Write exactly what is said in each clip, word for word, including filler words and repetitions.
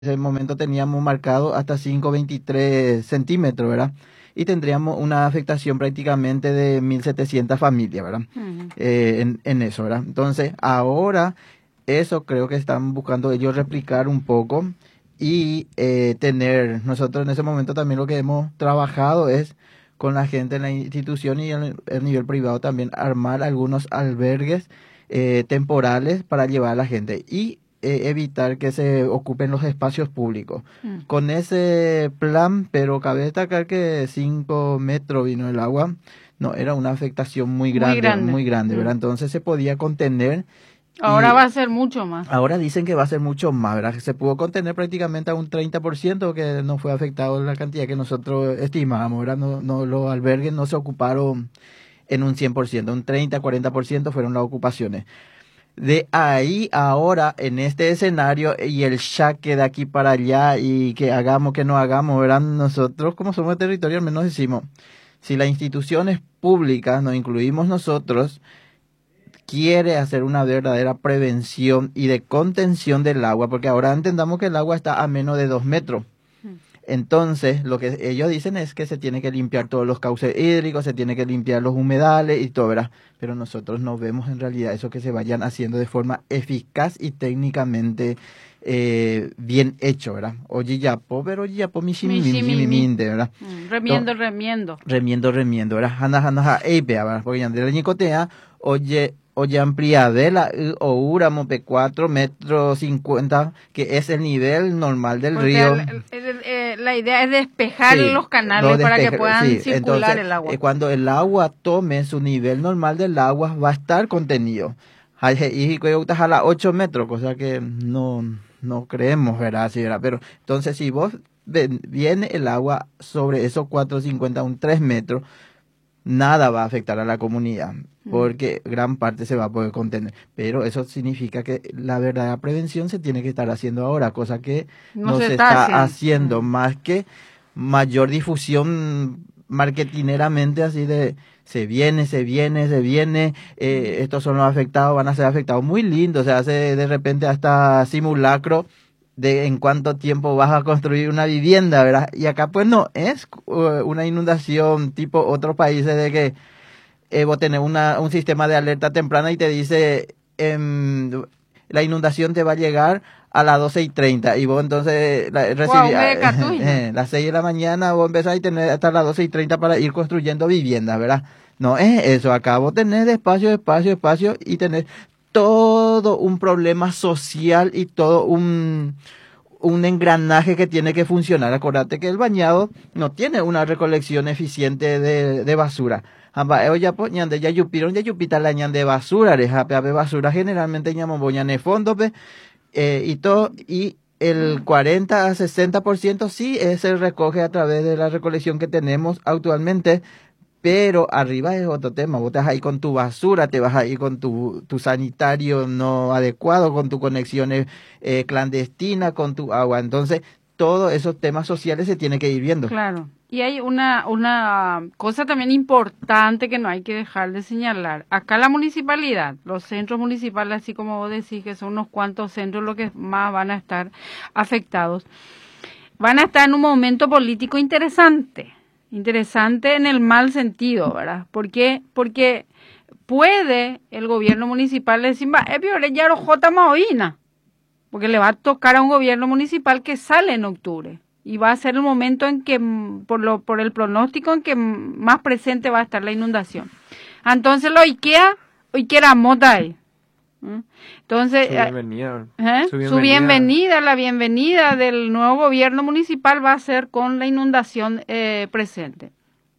ese momento teníamos marcado hasta cinco coma veintitrés centímetros, ¿verdad? Y tendríamos una afectación prácticamente de mil setecientas familias, ¿verdad? Ujú. Eh, en, en eso, ¿verdad? Entonces, ahora eso creo que están buscando ellos replicar un poco y eh, tener, nosotros en ese momento también lo que hemos trabajado es con la gente en la institución y en el nivel privado también armar algunos albergues eh, temporales para llevar a la gente y eh, evitar que se ocupen los espacios públicos. Mm. Con ese plan, pero cabe destacar que cinco metros vino el agua, no, era una afectación muy Muy grande, grande. muy grande, ¿verdad? Mm. Entonces se podía contener Ahora y va a ser mucho más. ahora dicen que va a ser mucho más, ¿verdad? Se pudo contener prácticamente a un treinta por ciento que no fue afectado la cantidad que nosotros estimábamos, ¿verdad? No, no, los albergues no se ocuparon en un cien por ciento, un treinta, cuarenta por ciento fueron las ocupaciones. De ahí ahora, en este escenario y el saque de aquí para allá y que hagamos, que no hagamos, ¿verdad? Nosotros como somos de territorio al menos decimos, si las instituciones públicas, nos incluimos nosotros, quiere hacer una verdadera prevención y de contención del agua, porque ahora entendamos que el agua está a menos de dos metros. Mm. Entonces, lo que ellos dicen es que se tiene que limpiar todos los cauces hídricos, se tiene que limpiar los humedales y todo, ¿verdad? Pero nosotros no vemos en realidad eso que se vayan haciendo de forma eficaz y técnicamente eh, bien hecho, ¿verdad? Oye, ya, po, pero ya, po, mi shimi, mi shimi, Mishimimi. minde, ¿verdad? Mm. Remiendo, remiendo. Remiendo, remiendo, ¿verdad? Hana, hana, ha, eipea, ¿verdad? Porque ya de la ñicotea, oye, oye, ampliadela, o uramo, pe cuatro metros cincuenta, que es el nivel normal del Porque río. el- el- el- eh, la idea es despejar Sí, los lo canales para que despeja, puedan sí, circular entonces, el agua. eh, cuando el agua tome su nivel normal del agua, va a estar contenido. Hay- Y que a las ocho metros, cosa que no, no creemos, ¿verdad? Sí, ¿verdad? Pero entonces, si vos ven- viene el agua sobre esos cuatro cincuenta, un tres metros, nada va a afectar a la comunidad, Mm. porque gran parte se va a poder contener. Pero eso significa que la verdadera prevención se tiene que estar haciendo ahora, cosa que No no se se está está haciendo. haciendo, Mm. más que mayor difusión marketineramente así de se viene, se viene, se viene, eh, Mm. estos son los afectados, van a ser afectados. Muy lindo, se hace de repente hasta simulacro de en cuánto tiempo vas a construir una vivienda, ¿verdad? Y acá pues no es uh, una inundación tipo otros países de que eh, vos tenés una, un sistema de alerta temprana y te dice em, la inundación te va a llegar a las doce y treinta y vos entonces la, recibí, Wow, me catuina. eh, las seis de la mañana vos empezás a tener hasta las doce y treinta para ir construyendo viviendas, ¿verdad? No es eso, acá vos tenés espacio, espacio, espacio y tenés todo un problema social y todo un, un engranaje que tiene que funcionar. Acordate que el bañado no tiene una recolección eficiente de, de basura. Amba, eo ya po, ñande ya yupiron ya yupita la ñande basura, reja, pe, ape basura generalmente ñamo boñane fondo, pe, eh, y todo, y el cuarenta a sesenta por ciento sí eh, se recoge a través de la recolección que tenemos actualmente, pero arriba es otro tema, vos te vas ahí con tu basura, te vas ahí con tu, tu sanitario no adecuado, con tu conexión eh, eh, clandestina, con tu agua. Entonces, todos esos temas sociales se tienen que ir viendo. Claro. Y hay una, una cosa también importante que no hay que dejar de señalar. Acá la municipalidad, los centros municipales, así como vos decís, que son unos cuantos centros los que más van a estar afectados, van a estar en un momento político interesante. Interesante en el mal sentido, ¿verdad? ¿Por qué? Porque puede el gobierno municipal decir, va, es peor, ya lo jota maoína, porque le va a tocar a un gobierno municipal que sale en octubre y va a ser el momento en que, por lo por el pronóstico, en que más presente va a estar la inundación. Entonces lo IKEA, IKEA mota ahí. ¿Mm? Entonces, Su bienvenida. ¿eh? Su bienvenida. Su bienvenida, la bienvenida del nuevo gobierno municipal va a ser con la inundación eh, presente.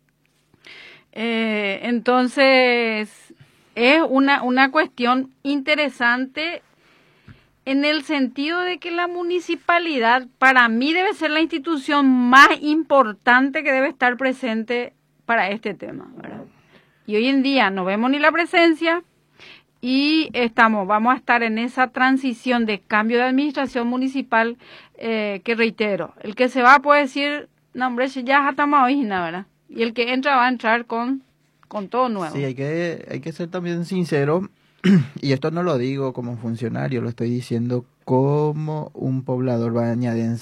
Eh, entonces, es una, una cuestión interesante en el sentido de que la municipalidad, para mí, debe ser la institución más importante que debe estar presente para este tema, ¿verdad? Y hoy en día no vemos ni la presencia y estamos, vamos a estar en esa transición de cambio de administración municipal eh, que reitero, el que se va puede decir, no hombre, ya estamos hoy, ¿verdad? Y el que entra va a entrar con, con todo nuevo. Sí, hay que, hay que ser también sincero, y esto no lo digo como funcionario, lo estoy diciendo como un poblador bañadense